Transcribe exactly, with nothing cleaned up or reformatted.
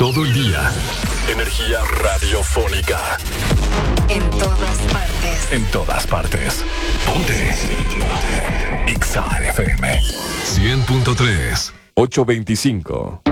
Todo el día. Energía radiofónica. En todas partes. En todas partes. Ponte. X A F M. cien punto tres. ocho veinticinco.